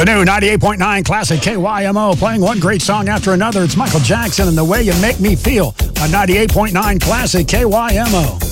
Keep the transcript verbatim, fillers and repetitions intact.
The new ninety-eight point nine Classic K Y M O, playing one great song after another. It's Michael Jackson and The Way You Make Me Feel on ninety-eight point nine Classic K Y M O.